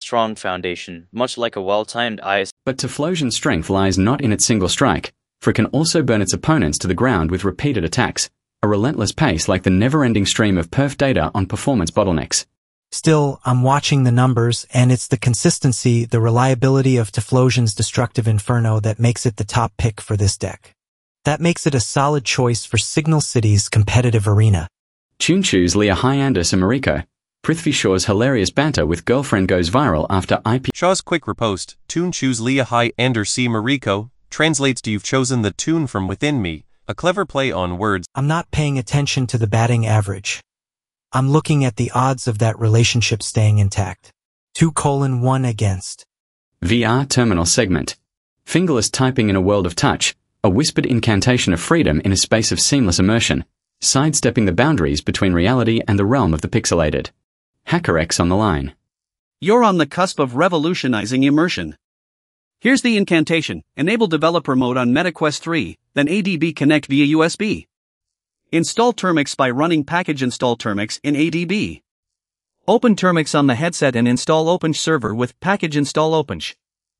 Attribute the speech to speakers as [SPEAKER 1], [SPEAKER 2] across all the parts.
[SPEAKER 1] strong foundation, much like a well-timed ice.
[SPEAKER 2] But Typhlosion's strength lies not in its single strike, for it can also burn its opponents to the ground with repeated attacks, a relentless pace like the never-ending stream of perf data on performance bottlenecks.
[SPEAKER 3] Still, I'm watching the numbers, and it's the consistency, the reliability of Typhlosion's Destructive Inferno that makes it the top pick for this deck. That makes it a solid choice for Signal City's competitive arena.
[SPEAKER 2] Chunchu's Leah Hyandus and Mariko. Prithvi Shaw's hilarious banter with girlfriend goes viral after IP.
[SPEAKER 4] Shaw's quick riposte, Tune choose Leah High Ander C. Mariko, translates to you've chosen the tune from within me, a clever play on words.
[SPEAKER 3] I'm not paying attention to the batting average. I'm looking at the odds of that relationship staying intact. 2:1 against.
[SPEAKER 2] VR terminal segment. Fingerless typing in a world of touch, a whispered incantation of freedom in a space of seamless immersion, sidestepping the boundaries between reality and the realm of the pixelated. HackerX on the line.
[SPEAKER 5] You're on the cusp of revolutionizing immersion. Here's the incantation. Enable developer mode on MetaQuest 3, then ADB connect via USB. Install Termux by running package install Termux in ADB. Open Termux on the headset and install OpenSH server with package install OpenSH.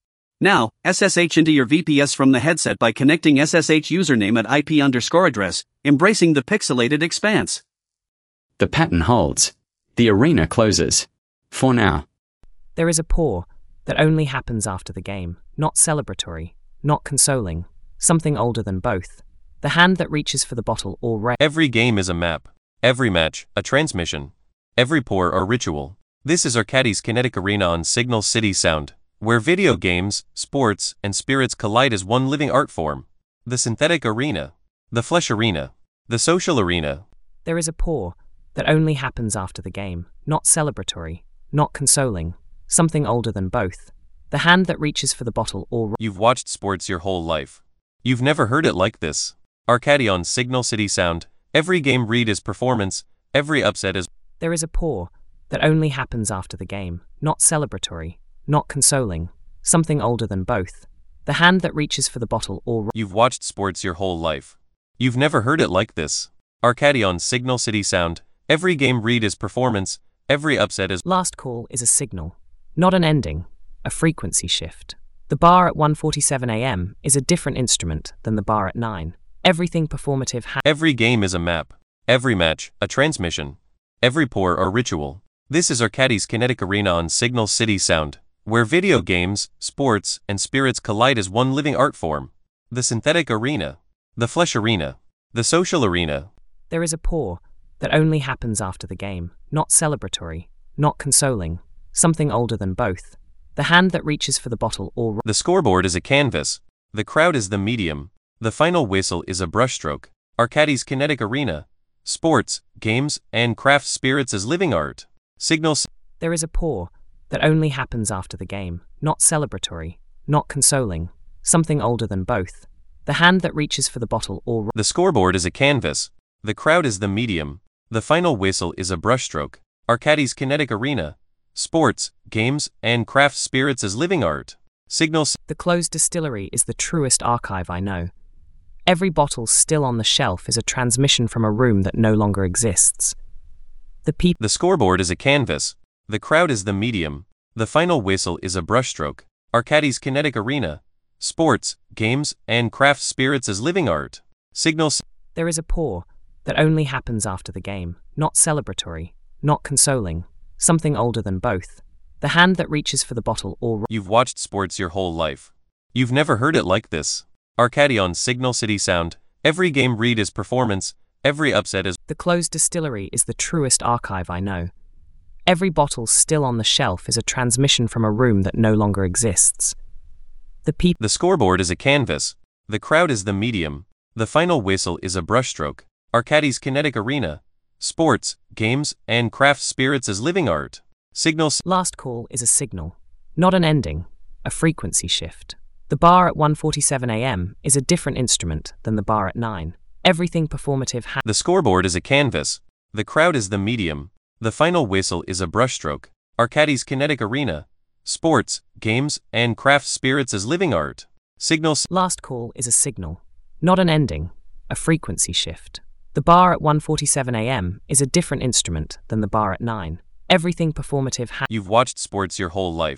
[SPEAKER 5] Now, SSH into your VPS from the headset by connecting SSH username at IP_address, embracing the pixelated expanse.
[SPEAKER 2] The pattern holds. The arena closes. For now.
[SPEAKER 6] There is a pause that only happens after the game, not celebratory, not consoling, something older than both. The hand that reaches for the bottle or
[SPEAKER 4] Every game is a map. Every match, a transmission. Every pour a ritual. This is Arcadis Kinetic Arena on Signal City Sound, where video games, sports, and spirits collide as one living art form. The synthetic arena. The flesh arena. The social arena.
[SPEAKER 6] There is a pause that only happens after the game, not celebratory, not consoling, something older than both. The hand that reaches for the bottle or
[SPEAKER 4] You've watched sports your whole life. You've never heard it like this. Arcadi on Signal City Sound. Every game read is performance, every upset is.
[SPEAKER 6] There is a pause that only happens after the game, not celebratory, not consoling, something older than both. The hand that reaches for the bottle or
[SPEAKER 4] You've watched sports your whole life. You've never heard it like this. Arcadi on Signal City Sound. Every game read is performance, every upset is.
[SPEAKER 6] Last call is a signal, not an ending, a frequency shift. The bar at 1:47 a.m. is a different instrument than the bar at 9. Everything performative
[SPEAKER 4] Every game is a map. Every match, a transmission. Every pour a ritual. This is Arcadis Kinetic Arena on Signal City Sound, where video games, sports, and spirits collide as one living art form. The synthetic arena. The flesh arena. The social arena.
[SPEAKER 6] There is a pause that only happens after the game, not celebratory, not consoling, something older than both. The hand that reaches for the bottle or
[SPEAKER 4] The scoreboard is a canvas. The crowd is the medium. The final whistle is a brushstroke. Arcadis Kinetic Arena. Sports, games, and craft spirits as living art. Signals.
[SPEAKER 6] There is a pause that only happens after the game, not celebratory, not consoling, something older than both. The hand that reaches for the bottle or
[SPEAKER 4] The scoreboard is a canvas. The crowd is the medium. The final whistle is a brushstroke. Arcadis Kinetic Arena. Sports, games, and craft spirits as living art. Signals.
[SPEAKER 6] The closed distillery is the truest archive I know. Every bottle still on the shelf is a transmission from a room that no longer exists.
[SPEAKER 4] The scoreboard is a canvas. The crowd is the medium. The final whistle is a brushstroke. Arcadis Kinetic Arena. Sports, games, and craft spirits as living art. Signals.
[SPEAKER 6] There is a pause that only happens after the game, not celebratory, not consoling, something older than both. The hand that reaches for the bottle or
[SPEAKER 4] You've watched sports your whole life. You've never heard it like this. Arcadi on Signal City Sound. Every game read is performance, every upset is.
[SPEAKER 6] The closed distillery is the truest archive I know. Every bottle still on the shelf is a transmission from a room that no longer exists.
[SPEAKER 4] The scoreboard is a canvas. The crowd is the medium. The final whistle is a brushstroke. Arcadis Kinetic Arena. Sports, games, and craft spirits as living art. Signals.
[SPEAKER 6] Last call is a signal, not an ending, a frequency shift. The bar at 1:47 a.m. is a different instrument than the bar at 9. Everything performative
[SPEAKER 4] The scoreboard is a canvas. The crowd is the medium. The final whistle is a brushstroke. Arcadis Kinetic Arena. Sports, games, and craft spirits as living art. Signals.
[SPEAKER 6] Last call is a signal, not an ending, a frequency shift. The bar at 1:47 a.m. is a different instrument than the bar at 9. Everything performative
[SPEAKER 4] You've watched sports your whole life.